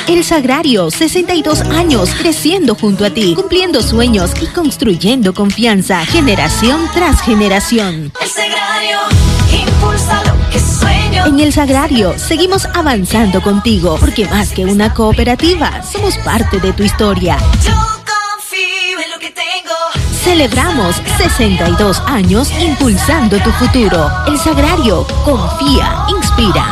El Sagrario, 62 años, creciendo junto a ti, cumpliendo sueños y construyendo confianza, generación tras generación. El Sagrario impulsa lo que sueño. En El Sagrario, seguimos avanzando contigo, porque más que una cooperativa, somos parte de tu historia. Yo confío en lo que tengo. Celebramos 62 años impulsando tu futuro. El Sagrario, confía, inspira.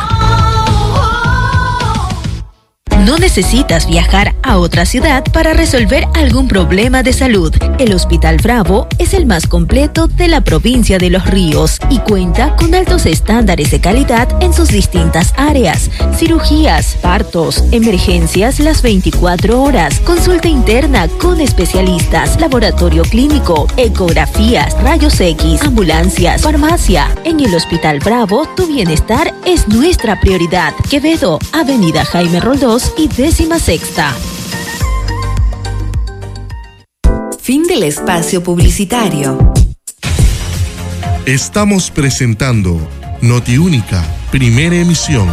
No necesitas viajar a otra ciudad para resolver algún problema de salud. El Hospital Bravo es el más completo de la provincia de Los Ríos y cuenta con altos estándares de calidad en sus distintas áreas. Cirugías, partos, emergencias las 24 horas, consulta interna con especialistas, laboratorio clínico, ecografías, rayos X, ambulancias, farmacia. En el Hospital Bravo, tu bienestar es nuestra prioridad. Quevedo, Avenida Jaime Roldós y 16ª. Fin del espacio publicitario. Estamos presentando Notiúnica, primera emisión.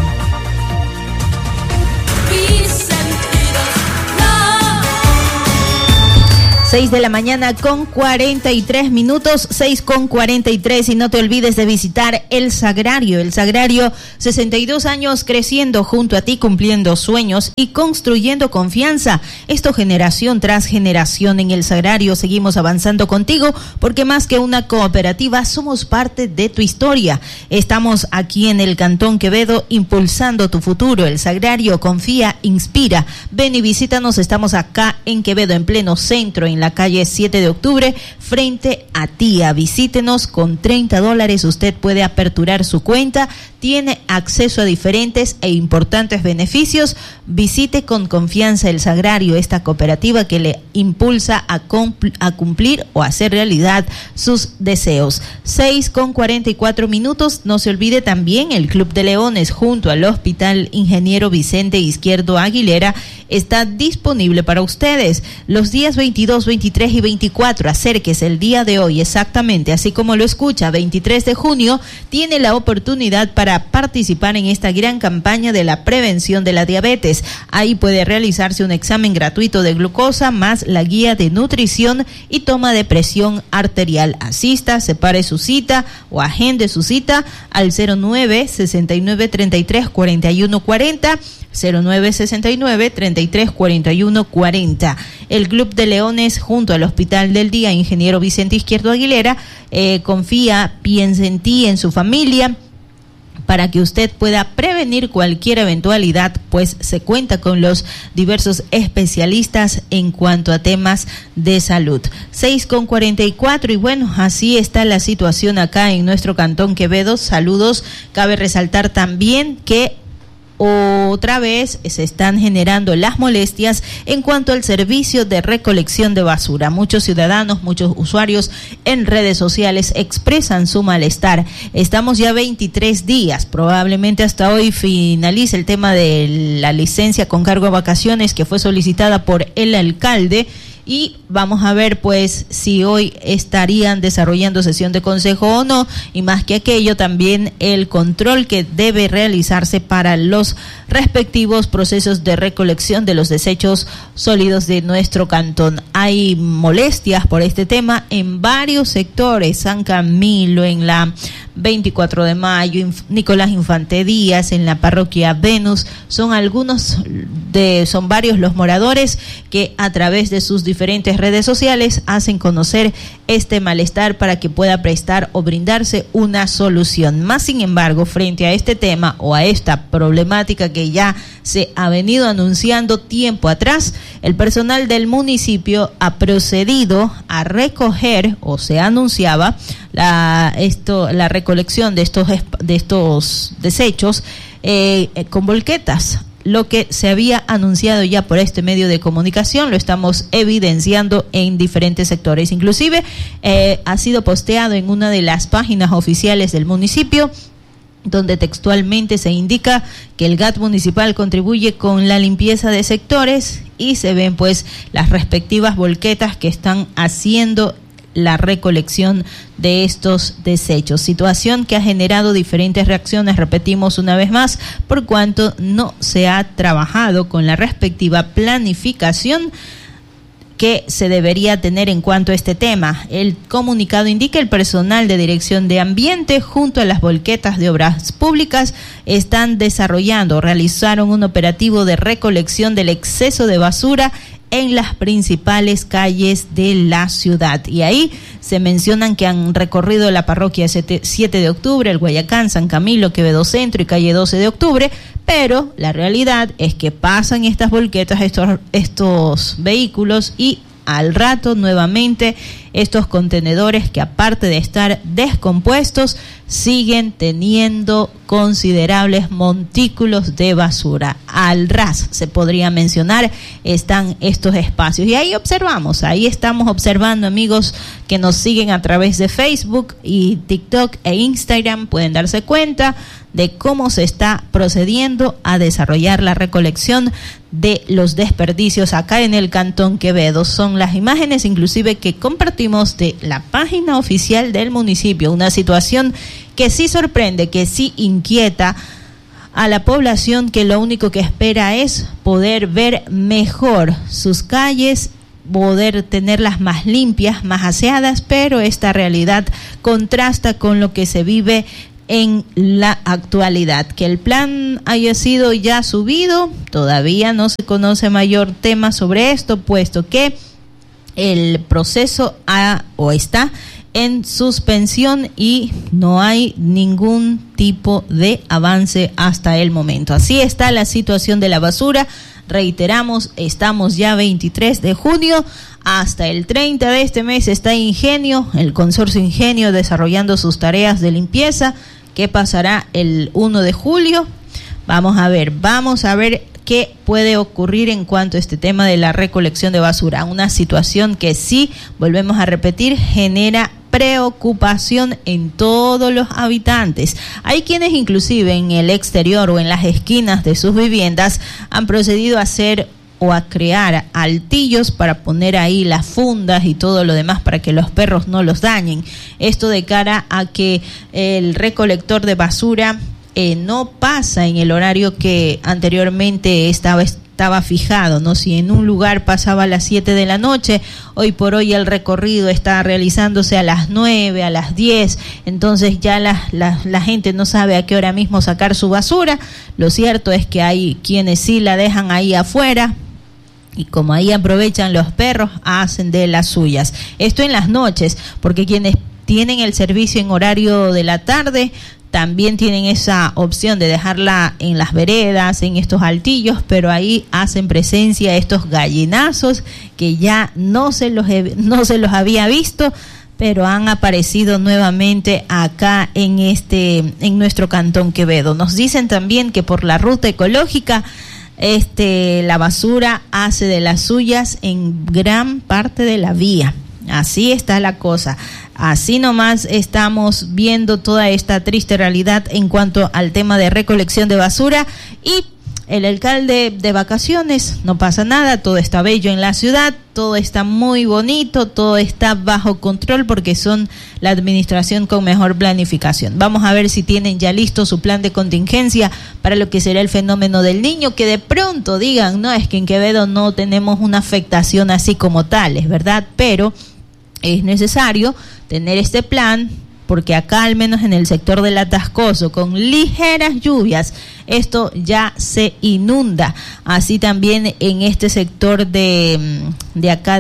6 de la mañana con 43 minutos, 6:43, y no te olvides de visitar El Sagrario. El Sagrario, 62 años creciendo junto a ti, cumpliendo sueños y construyendo confianza. Esto generación tras generación. En El Sagrario seguimos avanzando contigo, porque más que una cooperativa, somos parte de tu historia. Estamos aquí en el Cantón Quevedo, impulsando tu futuro. El Sagrario, confía, inspira. Ven y visítanos, estamos acá en Quevedo, en pleno centro, en la calle 7 de octubre, frente a Tía. Visítenos. Con $30 usted puede aperturar su cuenta, tiene acceso a diferentes e importantes beneficios. Visite con confianza El Sagrario, esta cooperativa que le impulsa a cumplir o hacer realidad sus deseos. 6:44 minutos. No se olvide también el Club de Leones junto al Hospital Ingeniero Vicente Izquierdo Aguilera está disponible para ustedes los días 22, 23 y 24. Acérquese el día de hoy, exactamente así como lo escucha, 23 de junio, tiene la oportunidad para participar en esta gran campaña de la prevención de la diabetes. Ahí puede realizarse un examen gratuito de glucosa más la guía de nutrición y toma de presión arterial. Asista, separe su cita o agende su cita al 09-69-33-4140, 09-69-33-4140. El Club de Leones junto al Hospital del Día Ingeniero Vicente Izquierdo Aguilera confía, piensa en ti, en su familia, para que usted pueda prevenir cualquier eventualidad, pues se cuenta con los diversos especialistas en cuanto a temas de salud. 6:44, y bueno, así está la situación acá en nuestro Cantón Quevedo. Saludos. Cabe resaltar también que otra vez se están generando las molestias en cuanto al servicio de recolección de basura. Muchos ciudadanos, muchos usuarios en redes sociales expresan su malestar. Estamos ya 23 días, probablemente hasta hoy finalice el tema de la licencia con cargo a vacaciones que fue solicitada por el alcalde. Y vamos a ver pues si hoy estarían desarrollando sesión de consejo o no, y más que aquello también el control que debe realizarse para los respectivos procesos de recolección de los desechos sólidos de nuestro cantón. Hay molestias por este tema en varios sectores: San Camilo, en la 24 de mayo, Nicolás Infante Díaz, en la parroquia Venus. Son varios los moradores que a través de sus diferentes redes sociales hacen conocer este malestar para que pueda prestar o brindarse una solución. Más sin embargo, frente a este tema o a esta problemática que ya se ha venido anunciando tiempo atrás, el personal del municipio ha procedido a recoger, o se anunciaba, la recolección de estos desechos con volquetas. Lo que se había anunciado ya por este medio de comunicación lo estamos evidenciando en diferentes sectores. Inclusive ha sido posteado en una de las páginas oficiales del municipio, donde textualmente se indica que el GAT municipal contribuye con la limpieza de sectores, y se ven pues las respectivas volquetas que están haciendo la recolección de estos desechos. Situación que ha generado diferentes reacciones, repetimos una vez más, por cuanto no se ha trabajado con la respectiva planificación que se debería tener en cuanto a este tema. El comunicado indica el personal de Dirección de Ambiente junto a las volquetas de Obras Públicas realizaron un operativo de recolección del exceso de basura en las principales calles de la ciudad. Y ahí se mencionan que han recorrido la parroquia 7 de octubre, el Guayacán, San Camilo, Quevedo Centro y calle 12 de octubre, pero la realidad es que pasan estas volquetas, estos vehículos, y al rato nuevamente estos contenedores, que aparte de estar descompuestos, siguen teniendo considerables montículos de basura. Al ras, se podría mencionar, están estos espacios. Y ahí estamos observando, amigos que nos siguen a través de Facebook y TikTok e Instagram, pueden darse cuenta de cómo se está procediendo a desarrollar la recolección de los desperdicios acá en el Cantón Quevedo. Son las imágenes inclusive que compartimos de la página oficial del municipio, una situación que sí sorprende, que sí inquieta a la población, que lo único que espera es poder ver mejor sus calles, poder tenerlas más limpias, más aseadas, pero esta realidad contrasta con lo que se vive en la actualidad. Que el plan haya sido ya subido, todavía no se conoce mayor tema sobre esto, puesto que el proceso está en suspensión y no hay ningún tipo de avance hasta el momento. Así está la situación de la basura. Reiteramos, estamos ya 23 de junio, hasta el 30 de este mes está Ingenio, el consorcio Ingenio, desarrollando sus tareas de limpieza. ¿Qué pasará el 1 de julio? Vamos a ver qué puede ocurrir en cuanto a este tema de la recolección de basura. Una situación que sí, volvemos a repetir, genera preocupación en todos los habitantes. Hay quienes inclusive en el exterior o en las esquinas de sus viviendas han procedido a hacer o a crear altillos para poner ahí las fundas y todo lo demás para que los perros no los dañen. Esto de cara a que el recolector de basura no pasa en el horario que anteriormente estaba fijado, ¿no? Si en un lugar pasaba a las 7 de la noche, hoy por hoy el recorrido está realizándose a las 9, a las 10, entonces ya la gente no sabe a qué hora mismo sacar su basura. Lo cierto es que hay quienes sí la dejan ahí afuera, y como ahí aprovechan los perros, hacen de las suyas. Esto en las noches, porque quienes tienen el servicio en horario de la tarde también tienen esa opción de dejarla en las veredas, en estos altillos, pero ahí hacen presencia estos gallinazos que ya no se los había visto, pero han aparecido nuevamente acá en nuestro Cantón Quevedo. Nos dicen también que por la ruta ecológica la basura hace de las suyas en gran parte de la vía. Así está la cosa. Así nomás estamos viendo toda esta triste realidad en cuanto al tema de recolección de basura. Y el alcalde de vacaciones, no pasa nada, todo está bello en la ciudad, todo está muy bonito, todo está bajo control porque son la administración con mejor planificación. Vamos a ver si tienen ya listo su plan de contingencia para lo que será el fenómeno del Niño, que de pronto digan, no, es que en Quevedo no tenemos una afectación así como tal, es verdad, pero es necesario tener este plan, porque acá al menos en el sector del Atascoso, con ligeras lluvias, esto ya se inunda. Así también en este sector de acá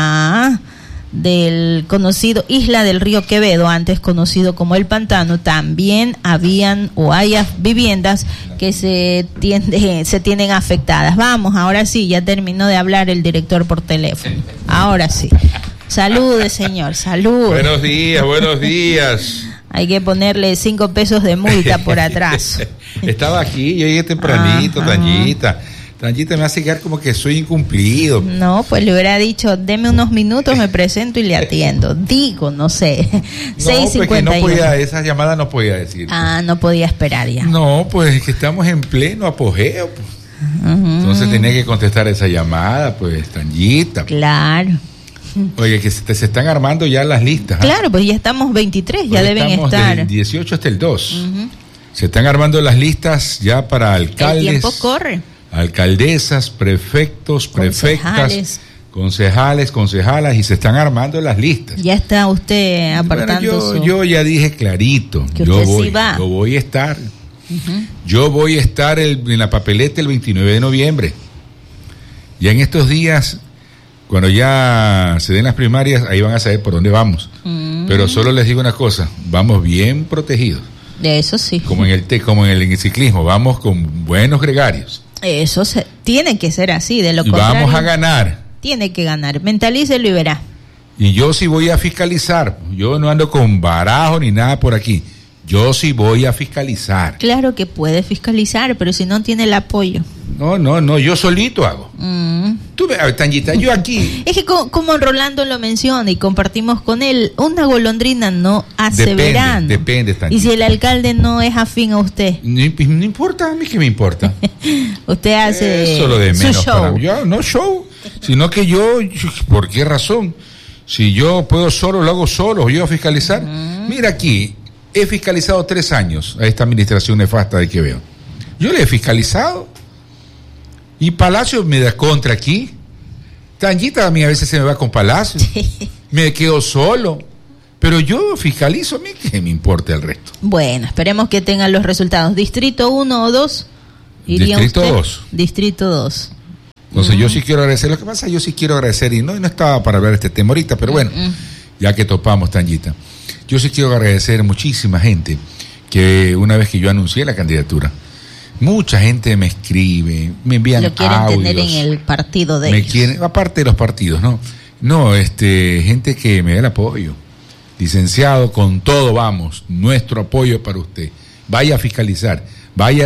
del conocido Isla del Río Quevedo, antes conocido como El Pantano, también hay viviendas que se tienen afectadas. Vamos, ahora sí, ya terminó de hablar el director por teléfono. Ahora sí. Salude, señor, salud. Buenos días. Hay que ponerle 5 pesos de multa por atrás. Estaba aquí, yo llegué tempranito, Tanjita me hace quedar como que soy incumplido. No, pues le hubiera dicho, deme unos minutos, me presento y le atiendo. Digo, no sé. 6:51. No podía, esa llamada no podía decir. No podía esperar ya. No, pues es que estamos en pleno apogeo. Pues. Entonces tenía que contestar esa llamada, pues, Tanjita. Claro. Oye, que se están armando ya las listas. Claro, pues ya estamos 23, ya deben estar. Del 18 hasta el 2. Se están armando las listas ya para alcaldes. El tiempo corre. Alcaldesas, prefectos, prefectas, concejalas, y se están armando las listas. Ya está usted apartando bueno, yo ya dije clarito, que usted sí va. Yo voy a estar. Yo voy a estar en la papeleta el 29 de noviembre. Ya en estos días, cuando ya se den las primarias, ahí van a saber por dónde vamos. Pero solo les digo una cosa, vamos bien protegidos. Eso sí. Como en el ciclismo, vamos con buenos gregarios. Eso tiene que ser así, de lo y contrario. Vamos a ganar. Tiene que ganar, mentalícelo y verá. Y yo sí voy a fiscalizar, yo no ando con barajo ni nada por aquí. Yo sí voy a fiscalizar. Claro que puede fiscalizar, pero si no tiene el apoyo. No, yo solito hago. Tú ves, Tanyita, yo aquí. Es que como Rolando lo menciona y compartimos con él, una golondrina no hace verano. Depende, Tanyita. Y si el alcalde no es afín a usted. No importa, a mí que me importa. Usted hace eso lo de menos su show. Para mí. Yo, no show, sino que yo, ¿por qué razón? Si yo puedo solo, lo hago solo, yo a fiscalizar. Mira aquí, he fiscalizado 3 años a esta administración nefasta de que veo. Yo le he fiscalizado. Y Palacio me da contra aquí. Tanyita a mí a veces se me va con Palacio. Me quedo solo. Pero yo fiscalizo, a mí que me importa el resto. Bueno, esperemos que tengan los resultados. ¿Distrito 1 o 2? Distrito 2. Distrito 2. Entonces yo sí quiero agradecer. Lo que pasa, yo sí quiero agradecer, y no estaba para hablar de este tema ahorita, pero bueno, ya que topamos, Tanyita. Yo sí quiero agradecer a muchísima gente que una vez que yo anuncié la candidatura, mucha gente me escribe, me envían audios. Lo quieren tener en el partido de ellos. Aparte de los partidos, ¿no? No, gente que me da el apoyo. Licenciado, con todo vamos, nuestro apoyo para usted. Vaya a fiscalizar, vaya